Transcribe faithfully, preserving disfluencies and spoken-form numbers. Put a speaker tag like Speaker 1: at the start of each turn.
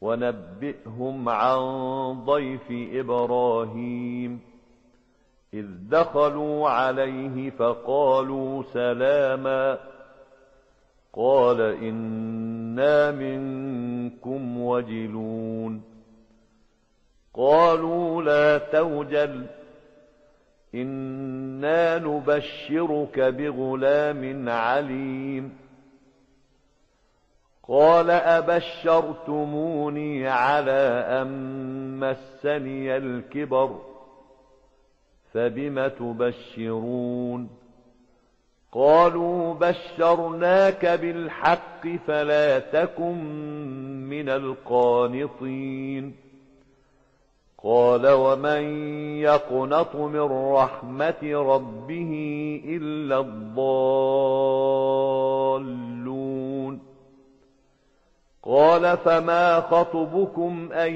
Speaker 1: ونبئهم عن ضيف إبراهيم إذ دخلوا عليه فقالوا سلاما قال إنا منكم وجلون قالوا لا توجل إنا نبشرك بغلام عليم قال أبشرتموني على أن مسني الكبر فبم تبشرون قالوا بشرناك بالحق فلا تكن من القانطين قال ومن يقنط من رحمة ربه إلا الضالون قال فما خطبكم أيها